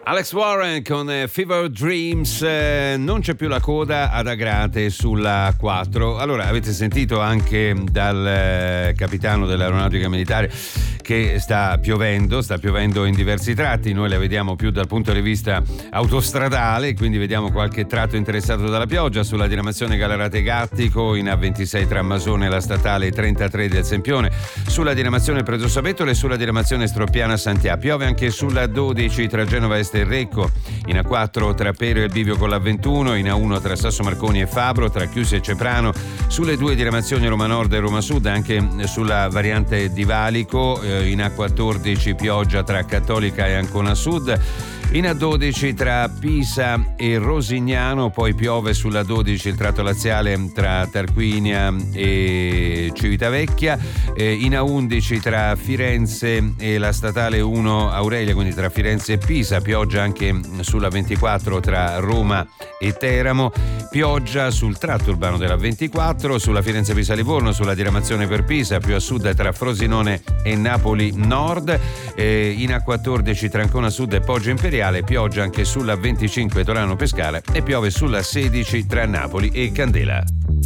Alex Warren con Fever Dreams. Non c'è più la coda ad Agrate sulla 4. Allora, avete sentito anche dal capitano dell'aeronautica militare che sta piovendo in diversi tratti. Noi la vediamo più dal punto di vista autostradale, quindi vediamo qualche tratto interessato dalla pioggia sulla diramazione Gallarate-Gattico, in A26 tra Masone e la statale 33 del Sempione, sulla diramazione Predosabetole e sulla diramazione Stroppiana-Santià. Piove anche sulla 12 tra Genova Est e Recco, in A4 tra Pero e il Bivio con la 21, in A1 tra Sasso Marconi e Fabro, tra Chiusi e Ceprano, sulle due diramazioni Roma Nord e Roma Sud, anche sulla variante di Valico, in A14 pioggia tra Cattolica e Ancona Sud, in A12 tra Pisa e Rosignano, poi piove sulla 12 il tratto laziale tra Tarquinia e Civitavecchia, in A11 tra Firenze e la statale 1 Aurelia, quindi tra Firenze e Pisa, pioggia anche sulla 24 tra Roma e Teramo, pioggia sul tratto urbano della 24, sulla Firenze-Pisa-Livorno, sulla diramazione per Pisa, più a sud tra Frosinone e Napoli Nord, in A14 tra Ancona Sud e Poggio Imperiale, pioggia anche sulla 25 Torano Pescara e piove sulla 16 tra Napoli e Candela.